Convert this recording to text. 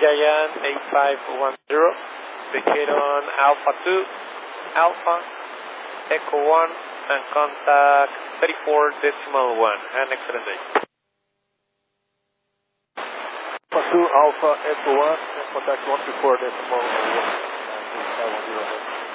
Giant 8510. Vacate on Alpha 2, Alpha, Echo 1, and contact 34.1. Have an excellent day. Alpha 2, Alpha, Echo 1, and contact 134.1.